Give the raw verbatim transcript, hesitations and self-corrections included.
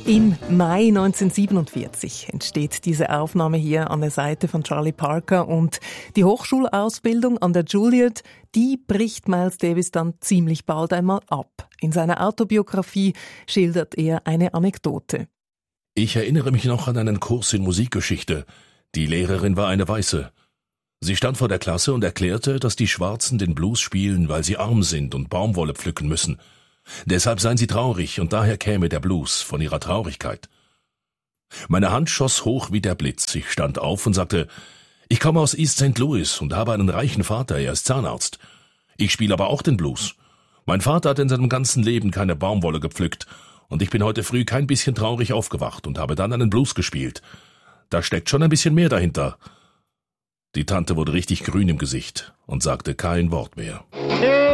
Im Mai neunzehnhundertsiebenundvierzig entsteht diese Aufnahme hier an der Seite von Charlie Parker und die Hochschulausbildung an der Juilliard, die bricht Miles Davis dann ziemlich bald einmal ab. In seiner Autobiografie schildert er eine Anekdote. Ich erinnere mich noch an einen Kurs in Musikgeschichte. Die Lehrerin war eine Weiße. Sie stand vor der Klasse und erklärte, dass die Schwarzen den Blues spielen, weil sie arm sind und Baumwolle pflücken müssen. Deshalb seien sie traurig und daher käme der Blues von ihrer Traurigkeit. Meine Hand schoss hoch wie der Blitz. Ich stand auf und sagte, ich komme aus East Saint Louis und habe einen reichen Vater, er ist Zahnarzt. Ich spiele aber auch den Blues. Mein Vater hat in seinem ganzen Leben keine Baumwolle gepflückt und ich bin heute früh kein bisschen traurig aufgewacht und habe dann einen Blues gespielt. Da steckt schon ein bisschen mehr dahinter. Die Tante wurde richtig grün im Gesicht und sagte kein Wort mehr.